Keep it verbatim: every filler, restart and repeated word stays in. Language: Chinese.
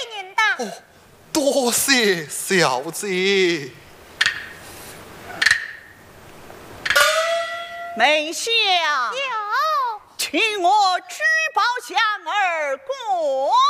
您的。 哦，多谢小姐。 梅香， 有， 请我举报香儿过